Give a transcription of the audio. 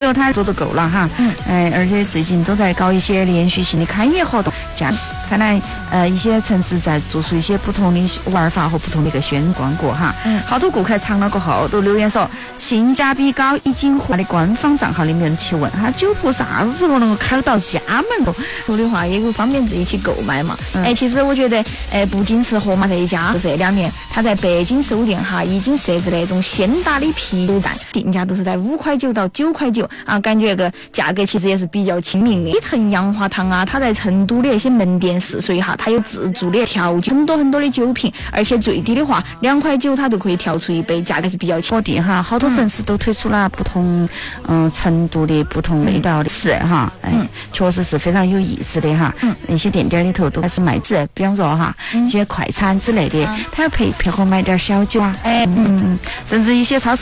酒它做得够了哈，而且最近都在搞一些连续性的开业活动，这样看来一些城市在做出一些不同的玩法和不同的一个宣传过哈。好多顾客尝了过后都留言说性价比高，已经和的官方账号里面去问哈，酒铺啥子时候能够开到家门头？ 说的话也方便自己去购买嘛。其实我觉得不仅是盒马这一家，就是这2年他在北京首店哈已经设置那种鲜打的啤酒站，定价都是在5块9到9块9啊，感觉个价格其实也是比较亲民的。伊藤洋华堂啊，它在成都的那些门店试水哈，它有自助的调酒，很多的酒品，而且最低的话2块9它都可以调出一杯，价格是比较亲民哈。好多城市都推出了不同程度的不同味道的食哈，确实是非常有意思的哈。一些店里头都开始卖纸，比方说哈一些快餐之类的，它要配合买点小酒啊，甚至一些超市